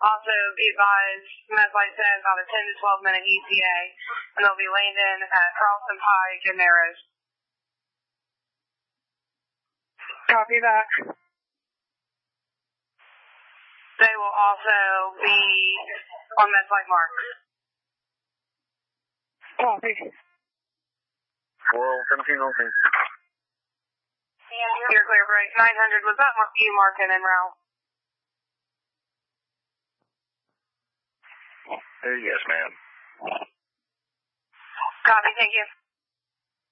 Also, be advised, MetLife says about a 10 to 12 minute ETA, and they'll be landing at Carlson Pike and Narrows. Copy that. They will also be on MetLife mark. Copy. Well, 17 okay. You're clear, break. 900, was that you marking en route? Yes, ma'am. Copy, thank you.